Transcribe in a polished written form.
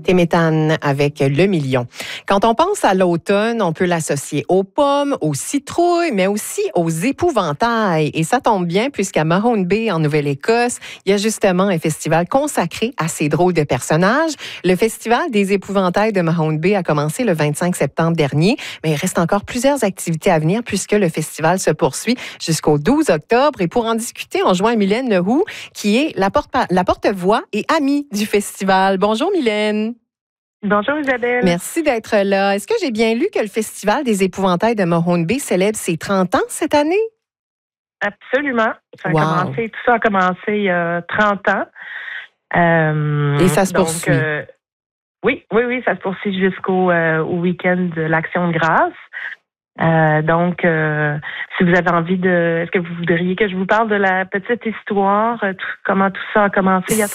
C'était Méthane avec Le Million. Quand on pense à l'automne, on peut l'associer aux pommes, aux citrouilles, mais aussi aux épouvantails. Et ça tombe bien puisqu'à Mahone Bay, en Nouvelle-Écosse, il y a justement un festival consacré à ces drôles de personnages. Le Festival des épouvantails de Mahone Bay a commencé le 25 septembre dernier, mais il reste encore plusieurs activités à venir puisque le festival se poursuit jusqu'au 12 octobre. Et pour en discuter, on joint Mylène Lehoux, qui est la porte-voix et amie du festival. Bonjour Mylène. Bonjour Isabelle. Merci d'être là. Est-ce que j'ai bien lu que le Festival des épouvantails de Mahone Bay célèbre ses 30 ans cette année? Absolument. Tout ça a commencé il y a 30 ans. Et ça se poursuit? Oui, ça se poursuit jusqu'au au week-end de l'Action de grâce. Si vous avez envie est-ce que vous voudriez que je vous parle de la petite histoire, comment tout ça a commencé il y a